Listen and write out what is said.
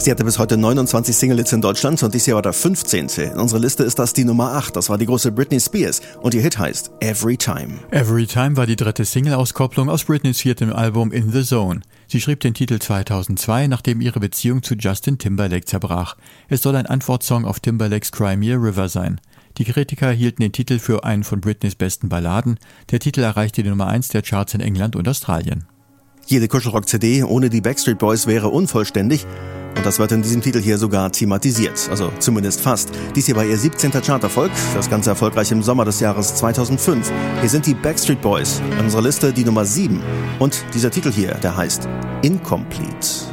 Sie hatte bis heute 29 Single-Hits in Deutschland und dies Jahr war der 15. In unserer Liste ist das die Nummer 8. Das war die große Britney Spears und ihr Hit heißt Every Time. Every Time war die dritte Single-Auskopplung aus Britneys viertem Album In the Zone. Sie schrieb den Titel 2002, nachdem ihre Beziehung zu Justin Timberlake zerbrach. Es soll ein Antwortsong auf Timberlakes Cry Me a River sein. Die Kritiker hielten den Titel für einen von Britneys besten Balladen. Der Titel erreichte die Nummer 1 der Charts in England und Australien. Jede Kuschelrock-CD ohne die Backstreet Boys wäre unvollständig. Und das wird in diesem Titel hier sogar thematisiert, also zumindest fast. Dies hier war ihr 17. Charterfolg, das Ganze erfolgreich im Sommer des Jahres 2005. Hier sind die Backstreet Boys, in unserer Liste die Nummer 7. Und dieser Titel hier, der heißt Incomplete.